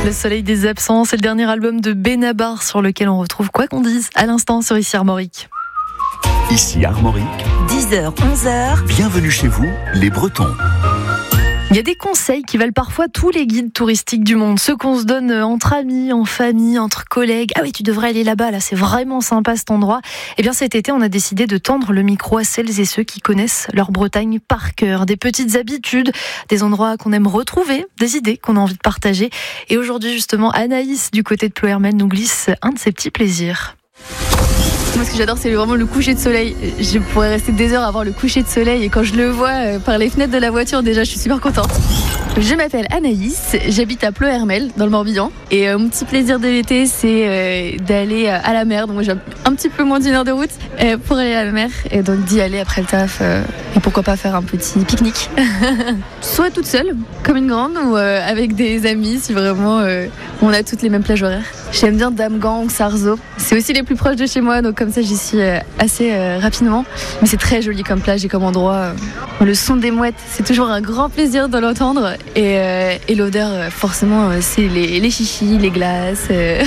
Le soleil des absents, c'est le dernier album de Benabar sur lequel on retrouve Quoi qu'on dise à l'instant sur Ici Armorique. Ici Armorique, 10h, 11h. Bienvenue chez vous, les Bretons. Il y a des conseils qui valent parfois tous les guides touristiques du monde, ceux qu'on se donne entre amis, en famille, entre collègues. Ah oui, tu devrais aller là-bas, là c'est vraiment sympa cet endroit. Eh bien cet été, on a décidé de tendre le micro à celles et ceux qui connaissent leur Bretagne par cœur. Des petites habitudes, des endroits qu'on aime retrouver, des idées qu'on a envie de partager. Et aujourd'hui justement, Anaïs du côté de Ploërmel nous glisse un de ses petits plaisirs. Moi, ce que j'adore, c'est vraiment le coucher de soleil. Je pourrais rester des heures à voir le coucher de soleil et quand je le vois par les fenêtres de la voiture, déjà, je suis super contente. Je m'appelle Anaïs, j'habite à Ploërmel, dans le Morbihan. Et mon petit plaisir de l'été, c'est d'aller à la mer. Donc, moi, j'ai un petit peu moins d'une heure de route pour aller à la mer. Et donc, d'y aller après le taf. Et pourquoi pas faire un petit pique-nique. Soit toute seule, comme une grande, ou avec des amis, si vraiment on a toutes les mêmes plages horaires. J'aime bien Damgand ou Sarzeau. C'est aussi les plus proches de chez moi, donc comme ça j'y suis assez rapidement. Mais c'est très joli comme plage et comme endroit. Le son des mouettes, c'est toujours un grand plaisir de l'entendre. Et l'odeur, forcément, c'est les chichis, les glaces,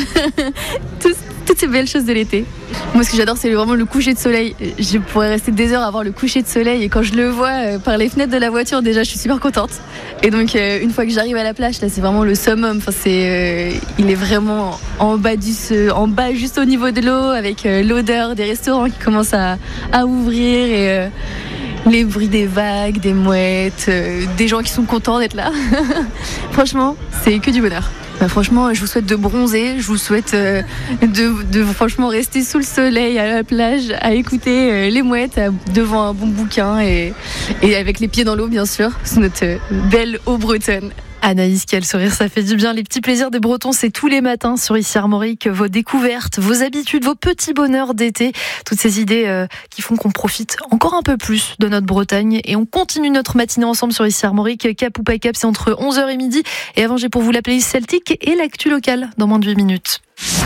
toutes ces belles choses de l'été. Moi, ce que j'adore, c'est vraiment le coucher de soleil. Je pourrais rester des heures à voir le coucher de soleil et quand je le vois par les fenêtres de la voiture, déjà, je suis super contente. Et donc, une fois que j'arrive à la plage, là, c'est vraiment le summum. Enfin, il est vraiment en bas juste au niveau de l'eau, avec l'odeur des restaurants qui commencent à ouvrir et les bruits des vagues, des mouettes, des gens qui sont contents d'être là. Franchement, c'est que du bonheur. Franchement, je vous souhaite de bronzer, je vous souhaite de franchement rester sous le soleil à la plage, à écouter les mouettes devant un bon bouquin et avec les pieds dans l'eau, bien sûr, sous notre belle eau bretonne. Anaïs, quel sourire, ça fait du bien. Les petits plaisirs des Bretons, c'est tous les matins sur Ici Armorique. Vos découvertes, vos habitudes, vos petits bonheurs d'été. Toutes ces idées qui font qu'on profite encore un peu plus de notre Bretagne. Et on continue notre matinée ensemble sur Ici Armorique. Cap ou pas cap, c'est entre 11h et midi. Et avant, j'ai pour vous la playlist celtique et l'actu locale dans moins de 8 minutes.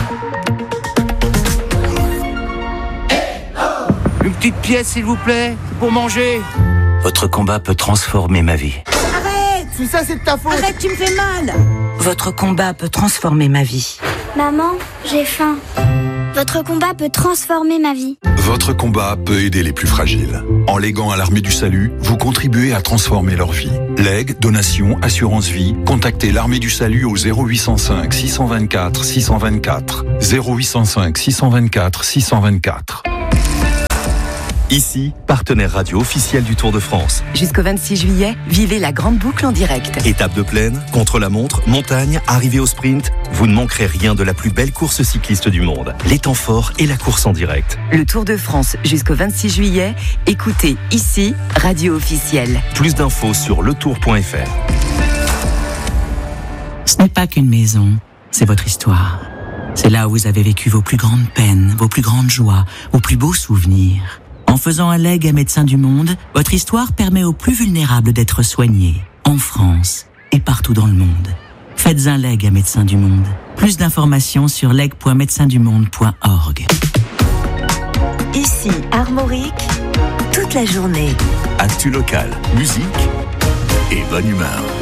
Une petite pièce, s'il vous plaît, pour manger. Votre combat peut transformer ma vie. Tout ça, c'est de ta faute. Arrête, tu me fais mal. Votre combat peut transformer ma vie. Maman, j'ai faim. Votre combat peut transformer ma vie. Votre combat peut aider les plus fragiles. En léguant à l'Armée du Salut, vous contribuez à transformer leur vie. Legs, donations, assurance vie, contactez l'Armée du Salut au 0805 624 624. 0805 624 624. Ici, partenaire radio officiel du Tour de France. Jusqu'au 26 juillet, vivez la grande boucle en direct. Étape de plaine, contre-la-montre, montagne, arrivée au sprint, vous ne manquerez rien de la plus belle course cycliste du monde. Les temps forts et la course en direct. Le Tour de France jusqu'au 26 juillet, écoutez ici, radio officielle. Plus d'infos sur letour.fr. Ce n'est pas qu'une maison, c'est votre histoire. C'est là où vous avez vécu vos plus grandes peines, vos plus grandes joies, vos plus beaux souvenirs. En faisant un leg à Médecins du Monde, votre histoire permet aux plus vulnérables d'être soignés, en France et partout dans le monde. Faites un leg à Médecins du Monde. Plus d'informations sur leg.médecindumonde.org. Ici, Armorique, toute la journée. Actu local, musique et bonne humeur.